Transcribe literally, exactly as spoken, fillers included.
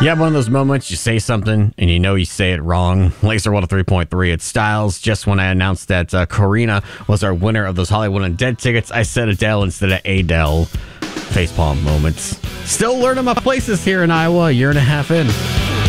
You have one of those moments, you say something, and you know you say it wrong. Laser one oh three point three. It's Styles. Just when I announced that uh, Karina was our winner of those Hollywood Undead tickets, I said Adele instead of Adele. Facepalm moments. Still learning my places here in Iowa, a year and a half in.